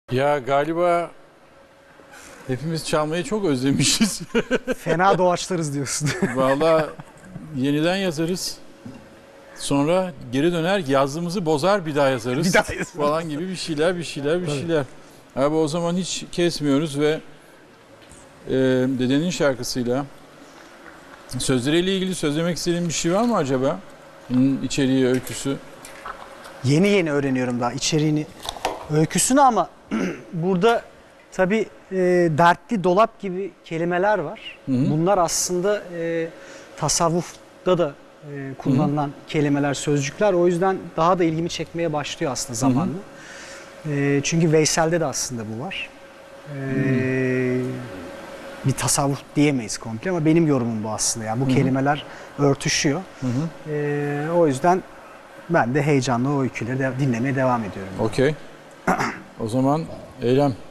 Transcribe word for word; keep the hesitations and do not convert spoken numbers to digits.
Ya galiba hepimiz çalmayı çok özlemişiz. Fena doğaçlarız diyorsun. Vallahi yeniden yazarız. Sonra geri döner yazdığımızı bozar bir daha yazarız. Bir daha yazarız. Falan gibi bir şeyler bir şeyler bir Tabii. şeyler. Abi o zaman hiç kesmiyoruz ve e, dedenin şarkısıyla sözleriyle ilgili söylemek istediğin bir şey var mı acaba? Bunun içeriği, öyküsü. Yeni yeni öğreniyorum daha içeriğini, öyküsünü ama burada tabii e, dertli dolap gibi kelimeler var. Hı hı. Bunlar aslında e, tasavvufta da e, kullanılan hı hı. kelimeler, sözcükler. O yüzden daha da ilgimi çekmeye başlıyor aslında zamanla. Hı hı. E, çünkü Veysel'de de aslında bu var. E, bir tasavvuf diyemeyiz komple ama benim yorumum bu aslında. Yani bu hı hı. kelimeler örtüşüyor. Hı hı. E, o yüzden ben de heyecanla o öyküleri de dinlemeye devam ediyorum. Okey. O zaman Eylem.